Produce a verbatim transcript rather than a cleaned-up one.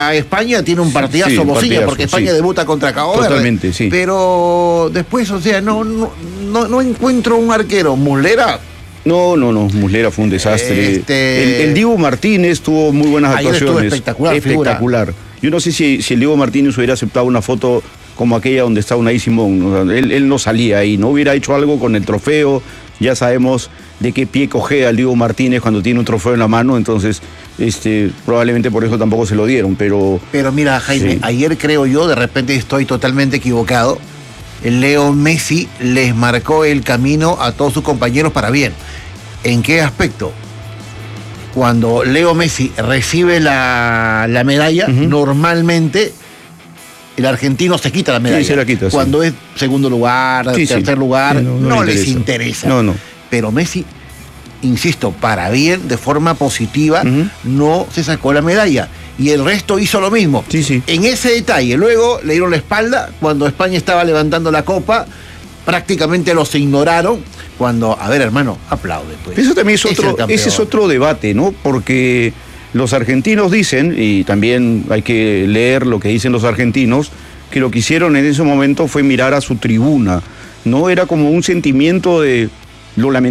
a España tiene un partidazo Sí, un Bocilla, partidazo, porque España sí. debuta contra Cabo Verde. Totalmente, sí. Pero después, o sea, no, no, no, no encuentro un arquero. Muslera. No, no, no, Muslera fue un desastre. Este... El, el Diego Martínez tuvo muy buenas Ayer actuaciones. estuvo espectacular, Espectacular. Figura. Yo no sé si, si el Diego Martínez hubiera aceptado una foto como aquella donde está Unai Simón. Él, él no salía ahí, no hubiera hecho algo con el trofeo. Ya sabemos de qué pie cojea el Diego Martínez cuando tiene un trofeo en la mano, entonces este, probablemente por eso tampoco se lo dieron, pero... Pero mira, Jaime, sí. Ayer creo yo, de repente estoy totalmente equivocado, el Leo Messi les marcó el camino a todos sus compañeros para bien. ¿En qué aspecto? Cuando Leo Messi recibe la, la medalla, uh-huh. normalmente el argentino se quita la medalla. Sí, se la quita, Cuando sí. es segundo lugar, sí, tercer sí. lugar, sí, no, no, no les interesa. No, no. Pero Messi, insisto, para bien, de forma positiva, uh-huh. no se sacó la medalla. Y el resto hizo lo mismo. Sí, sí. En ese detalle, luego le dieron la espalda cuando España estaba levantando la copa, prácticamente los ignoraron. Cuando, a ver, hermano, aplaude. Pues. Eso también es otro, es ese es otro debate, ¿no? Porque los argentinos dicen, y también hay que leer lo que dicen los argentinos, que lo que hicieron en ese momento fue mirar a su tribuna. No era como un sentimiento de lo lamentable.